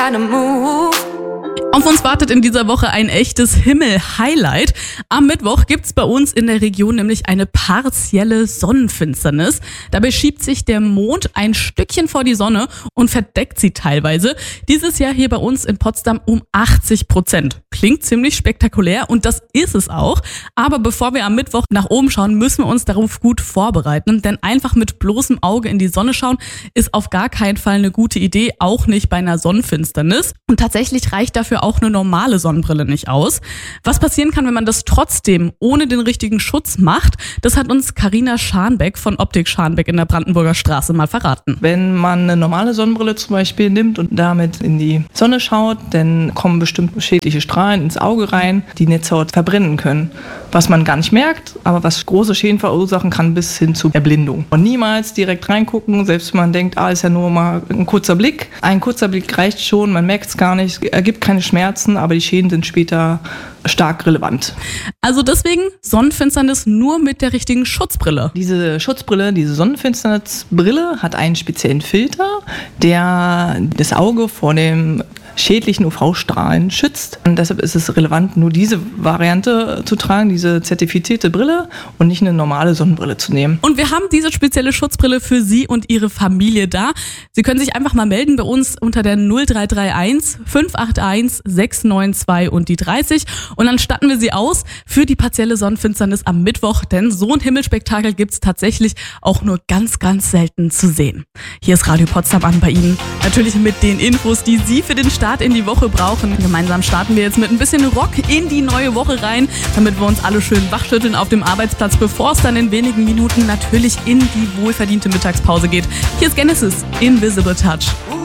Auf uns wartet in dieser Woche ein echtes Himmel-Highlight. Am Mittwoch gibt's bei uns in der Region nämlich eine partielle Sonnenfinsternis. Dabei schiebt sich der Mond ein Stückchen vor die Sonne und verdeckt sie teilweise. Dieses Jahr hier bei uns in Potsdam um 80%. Klingt ziemlich spektakulär und das ist es auch. Aber bevor wir am Mittwoch nach oben schauen, müssen wir uns darauf gut vorbereiten. Denn einfach mit bloßem Auge in die Sonne schauen ist auf gar keinen Fall eine gute Idee, auch nicht bei einer Sonnenfinsternis. Und tatsächlich reicht dafür auch eine normale Sonnenbrille nicht aus. Was passieren kann, wenn man das trotzdem ohne den richtigen Schutz macht, das hat uns Carina Scharnbeck von Optik Scharnbeck in der Brandenburger Straße mal verraten. Wenn man eine normale Sonnenbrille zum Beispiel nimmt und damit in die Sonne schaut, dann kommen bestimmte schädliche Strahlen ins Auge rein, die Netzhaut verbrennen können. Was man gar nicht merkt, aber was große Schäden verursachen kann bis hin zu Erblindung. Und niemals direkt reingucken, selbst wenn man denkt, ist ja nur mal ein kurzer Blick. Ein kurzer Blick reicht schon, man merkt es gar nicht, ergibt keine Schmerzen, aber die Schäden sind später stark relevant. Also deswegen Sonnenfinsternis nur mit der richtigen Schutzbrille. Diese Schutzbrille, diese Sonnenfinsternisbrille hat einen speziellen Filter, der das Auge vor dem schädlichen UV-Strahlen schützt. Und deshalb ist es relevant, nur diese Variante zu tragen, diese zertifizierte Brille und nicht eine normale Sonnenbrille zu nehmen. Und wir haben diese spezielle Schutzbrille für Sie und Ihre Familie da. Sie können sich einfach mal melden bei uns unter der 0331 581 692 und die 30. Und dann statten wir Sie aus für die partielle Sonnenfinsternis am Mittwoch, denn so ein Himmelspektakel gibt's tatsächlich auch nur ganz, ganz selten zu sehen. Hier ist Radio Potsdam an bei Ihnen. Natürlich mit den Infos, die Sie für den Start in die Woche brauchen. Gemeinsam starten wir jetzt mit ein bisschen Rock in die neue Woche rein, damit wir uns alle schön wachschütteln auf dem Arbeitsplatz, bevor es dann in wenigen Minuten natürlich in die wohlverdiente Mittagspause geht. Hier ist Genesis, Invisible Touch.